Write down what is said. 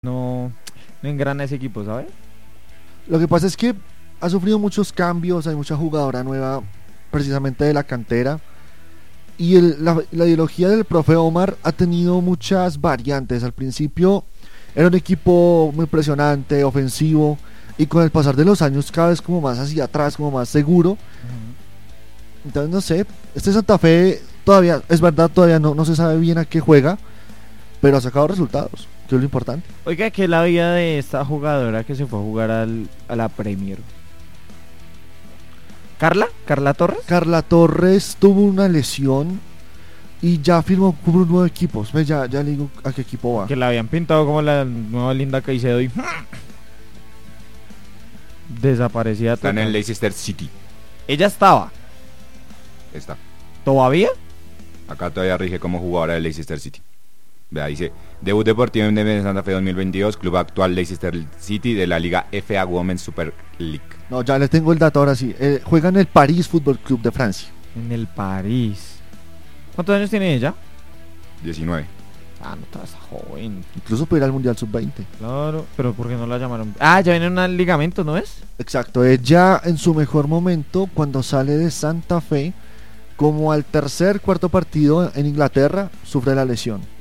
no, no engrana ese equipo, ¿sabes? Lo que pasa es que ha sufrido muchos cambios, hay mucha jugadora nueva precisamente de la cantera. Y la ideología del profe Omar ha tenido muchas variantes. Al principio era un equipo muy impresionante, ofensivo, y con el pasar de los años cada vez como más hacia atrás, como más seguro. Entonces no sé, este Santa Fe todavía, es verdad, todavía no se sabe bien a qué juega, pero ha sacado resultados, que es lo importante. Oiga, ¿qué es la vida de esta jugadora que se fue a jugar a la Premier? ¿Carla Torres? Carla Torres tuvo una lesión y ya firmó por un nuevo equipo. Ya le digo a qué equipo va. Que la habían pintado como la nueva Linda Caicedo y desaparecida. Está en el Leicester City. Ella estaba. Está. ¿Todavía? Acá todavía rige como jugadora del Leicester City. Vea, dice: debut deportivo en Santa Fe 2022, club actual Leicester City de la Liga FA Women's Super League. No, ya le tengo el dato ahora sí. Juega en el París Football Club de Francia. En el París. ¿Cuántos años tiene ella? 19. Ah, no, está joven. Incluso puede ir al Mundial Sub-20. Claro, pero ¿por qué no la llamaron? Ah, ya viene un ligamento, ¿no es? Exacto, ella en su mejor momento, cuando sale de Santa Fe, como al cuarto partido en Inglaterra, sufre la lesión.